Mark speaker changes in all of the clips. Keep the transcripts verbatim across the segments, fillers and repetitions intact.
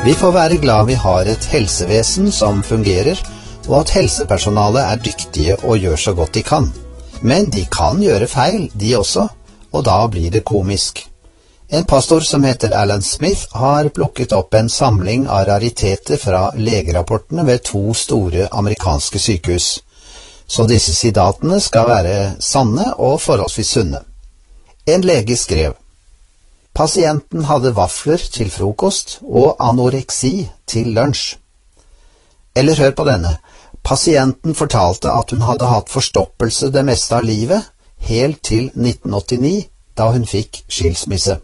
Speaker 1: Vi får være glad vi har et helsevesen som fungerer, og at helsepersonalet er dyktige og gjør så godt de kan. Men de kan gjøre feil, de også, og da blir det komisk. En pastor som heter Alan Smith har plukket opp en samling av rariteter fra legerapportene ved to store amerikanske sykehus. Så disse sitatene skal være sanne og forholdsvis sunne. En lege skrev: Pasienten hadde vafler til frokost og anoreksi til lunsj. Eller hør på denne. Pasienten fortalte at hun hadde hatt forstoppelse det meste av livet, helt til nitten åttini, da hun fikk skilsmisse.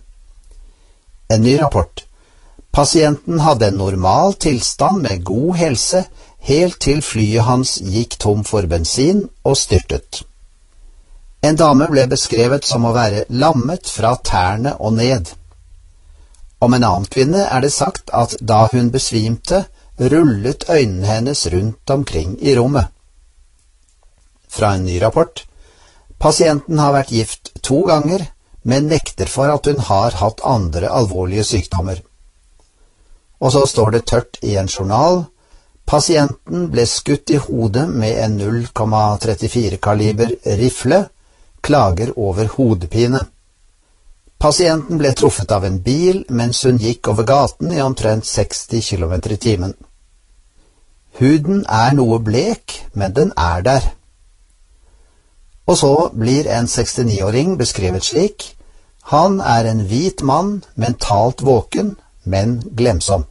Speaker 1: En ny rapport. Pasienten hadde en normal tilstand med god helse, helt til flyet hans gikk tom for bensin og styrtet. En dame ble beskrevet som å være lammet fra tærne og ned. Om en annen kvinne er det sagt at da hun besvimte, rullet øynene hennes rundt omkring i rommet. Fra en ny rapport. Pasienten har vært gift to ganger, men nekter for at hun har hatt andre alvorlige sykdommer. Og så står det tørt i en journal: Pasienten ble skutt i hodet med en null komma trettifire kaliber rifle, klager over hodepine. Pasienten ble truffet av en bil mens hun gikk over gaten i omtrent seksti kilometer i timen. Huden er noe blek, men den er der. Og så blir en sekstini-åring beskrevet slik: Han er en hvit mann, mentalt våken, men glemsom.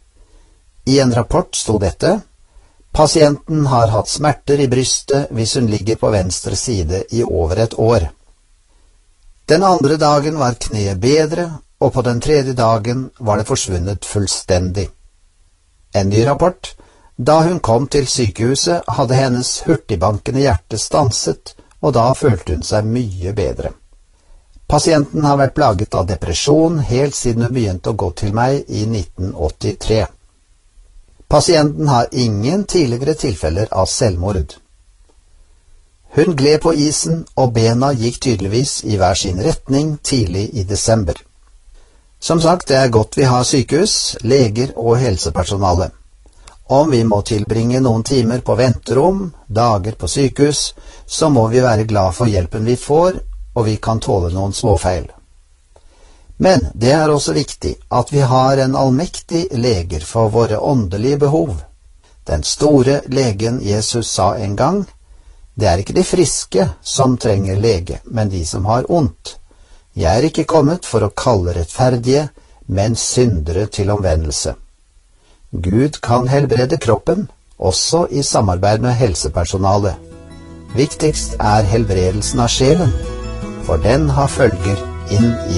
Speaker 1: I en rapport sto dette: Pasienten har hatt smerter i brystet hvis hun ligger på venstre side i over et år. Den andre dagen var kneet bedre, og på den tredje dagen var det forsvunnet fullstendig. En ny rapport. Da hun kom til sykehuset, hadde hennes hurtigbankende hjerte stanset, og da følte hun seg mye bedre. Pasienten har vært plaget av depresjon helt siden hun begynte å gå til meg i nitten åttitre. Pasienten har ingen tidligere tilfeller av selvmord. Hun gled på isen, og bena gikk tydeligvis i hver sin retning tidlig i desember. Som sagt, det er godt vi har sykehus, leger og helsepersonale. Om vi må tilbringe noen timer på venterom, dager på sykehus, så må vi være glad for hjelpen vi får, og vi kan tåle noen småfeil. Men det er også viktig at vi har en allmektig leger for våre åndelige behov. Den store legen Jesus sa en gang: Det er ikke de friske som trenger lege, men de som har ondt. Jeg er ikke kommet for å kalle rettferdige, men syndere til omvendelse. Gud kan helbrede kroppen, også i samarbeid med helsepersonalet. Viktigst er helbredelsen av sjelen, for den har følger inn i